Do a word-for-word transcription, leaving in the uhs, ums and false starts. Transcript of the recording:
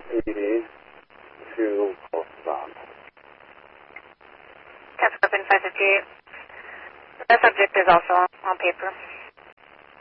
eighty to Boston. ten Scorpion five fifty-eight. That subject is also on, on paper.